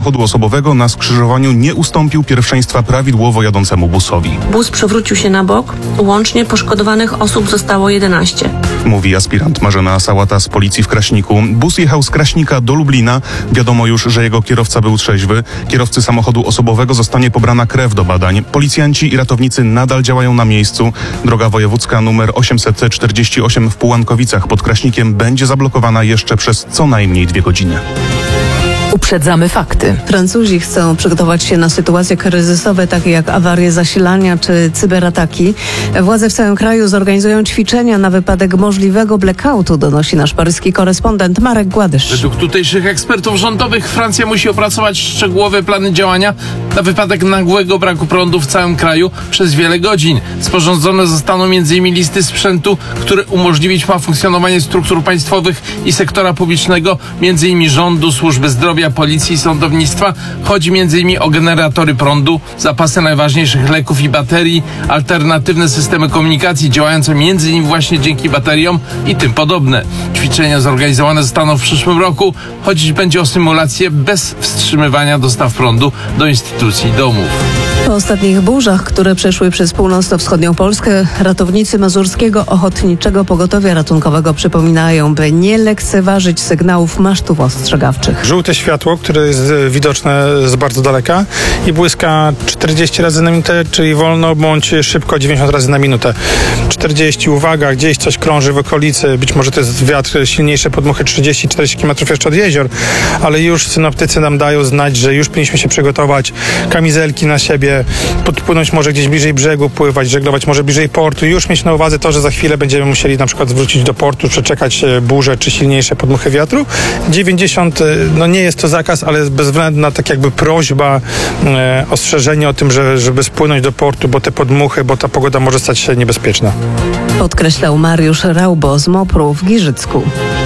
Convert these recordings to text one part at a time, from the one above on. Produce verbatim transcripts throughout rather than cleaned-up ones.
samochodu osobowego na skrzyżowaniu nie ustąpił pierwszeństwa prawidłowo jadącemu busowi. Bus przewrócił się na bok. Łącznie poszkodowanych osób zostało jedenaście. Mówi aspirant Marzena Sałata z policji w Kraśniku. Bus jechał z Kraśnika do Lublina. Wiadomo już, że jego kierowca był trzeźwy. Kierowcy samochodu osobowego zostanie pobrana krew do badań. Policjanci i ratownicy nadal działają na miejscu. Droga wojewódzka numer osiemset czterdzieści osiem w Pułankowicach pod Kraśnikiem będzie zablokowana jeszcze przez co najmniej dwie godziny. Uprzedzamy fakty. Francuzi chcą przygotować się na sytuacje kryzysowe, takie jak awarie zasilania czy cyberataki. Władze w całym kraju zorganizują ćwiczenia na wypadek możliwego blackoutu, donosi nasz paryski korespondent Marek Gładysz. Według tutejszych ekspertów rządowych Francja musi opracować szczegółowe plany działania na wypadek nagłego braku prądu w całym kraju przez wiele godzin. Sporządzone zostaną między innymi listy sprzętu, który umożliwić ma funkcjonowanie struktur państwowych i sektora publicznego, między innymi rządu, służby zdrowia, policji i sądownictwa. Chodzi między innymi o generatory prądu, zapasy najważniejszych leków i baterii, alternatywne systemy komunikacji działające między innymi właśnie dzięki bateriom i tym podobne. Ćwiczenia zorganizowane zostaną w przyszłym roku. Chodzić będzie o symulację bez wstrzymywania dostaw prądu do instytucji i domów. Po ostatnich burzach, które przeszły przez północno-wschodnią Polskę, ratownicy Mazurskiego Ochotniczego Pogotowia Ratunkowego przypominają, by nie lekceważyć sygnałów masztów ostrzegawczych. Żółte światło, które jest widoczne z bardzo daleka i błyska czterdzieści razy na minutę, czyli wolno bądź szybko dziewięćdziesiąt razy na minutę. czterdzieści, uwaga, gdzieś coś krąży w okolicy, być może to jest wiatr, silniejsze podmuchy trzydzieści czterdzieści kilometrów jeszcze od jezior, ale już synoptycy nam dają znać, że już powinniśmy się przygotować, kamizelki na siebie, podpłynąć może gdzieś bliżej brzegu, pływać, żeglować może bliżej portu, już mieć na uwadze to, że za chwilę będziemy musieli na przykład wrócić do portu, przeczekać burzę czy silniejsze podmuchy wiatru. dziewięćdziesiąt, no nie jest to zakaz, ale jest bezwzględna tak jakby prośba, e, ostrzeżenie o tym, że, żeby spłynąć do portu, bo te podmuchy, bo ta pogoda może stać się niebezpieczna. Podkreślał Mariusz Raubo z MOPR-u w Giżycku.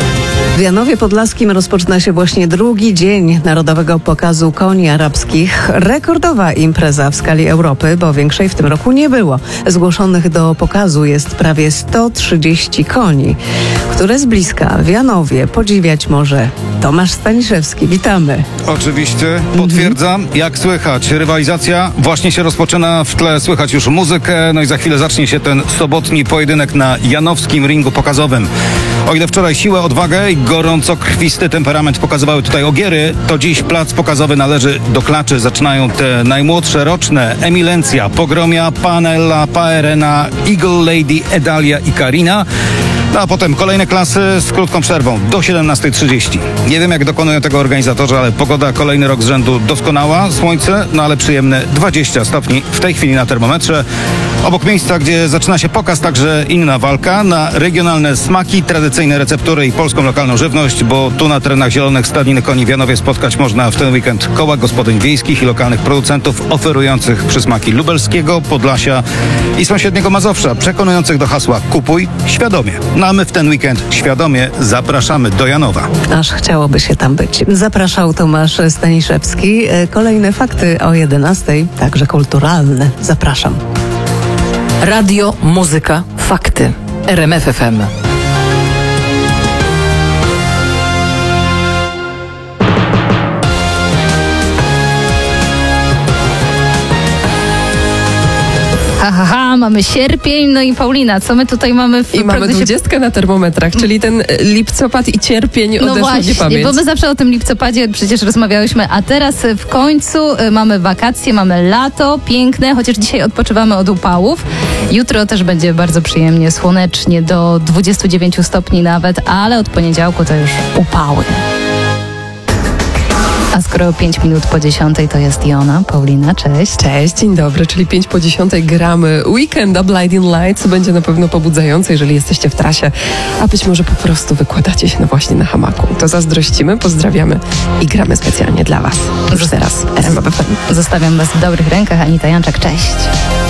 W Janowie Podlaskim rozpoczyna się właśnie drugi dzień Narodowego Pokazu Koni Arabskich. Rekordowa impreza w skali Europy, bo większej w tym roku nie było. Zgłoszonych do pokazu jest prawie sto trzydzieści koni, które z bliska w Janowie podziwiać może Tomasz Staniszewski. Witamy. Oczywiście, potwierdzam. Jak słychać, rywalizacja właśnie się rozpoczyna, w tle słychać już muzykę, no i za chwilę zacznie się ten sobotni pojedynek na janowskim ringu pokazowym. O ile wczoraj siłę, odwagę i gorąco krwisty temperament pokazywały tutaj ogiery, to dziś plac pokazowy należy do klaczy. Zaczynają te najmłodsze roczne Emilencja, Pogromia, Panella, Paerena, Eagle Lady, Edalia i Karina. No a potem kolejne klasy z krótką przerwą do siedemnasta trzydzieści. Nie wiem, jak dokonują tego organizatorzy, ale pogoda kolejny rok z rzędu doskonała. Słońce, no ale przyjemne dwadzieścia stopni w tej chwili na termometrze. Obok miejsca, gdzie zaczyna się pokaz, także inna walka na regionalne smaki, tradycyjne receptury i polską lokalną żywność, bo tu na terenach Zielonych Stadniny Koni w Janowie spotkać można w ten weekend koła gospodyń wiejskich i lokalnych producentów oferujących przysmaki lubelskiego, Podlasia i sąsiedniego Mazowsza, przekonujących do hasła kupuj świadomie. No a my w ten weekend świadomie zapraszamy do Janowa. Aż chciałoby się tam być. Zapraszał Tomasz Staniszewski. Kolejne fakty o jedenastej, także kulturalne. Zapraszam. Radio, muzyka, fakty. R M F F M. Ha, ha, ha, mamy sierpień, no i Paulina, co my tutaj mamy w I mamy dwudziestkę na termometrach, czyli ten lipcopad i cierpień no odeszło właśnie, w niepamięć. bo my zawsze o tym lipcopadzie przecież rozmawiałyśmy, a teraz w końcu mamy wakacje, mamy lato, piękne, chociaż dzisiaj odpoczywamy od upałów. Jutro też będzie bardzo przyjemnie, słonecznie, do dwudziestu dziewięciu stopni nawet, ale od poniedziałku to już upały. A skoro pięć minut po dziesiątej, to jest Jona. Paulina, cześć. Cześć, dzień dobry, czyli pięć po dziesiątej gramy Weekenda Blinding Lights. Będzie na pewno pobudzające, jeżeli jesteście w trasie, a być może po prostu wykładacie się no właśnie na hamaku. To zazdrościmy, pozdrawiamy i gramy specjalnie dla Was. Już teraz R M F F M. Zostawiam Was w dobrych rękach. Anita Janczak, cześć.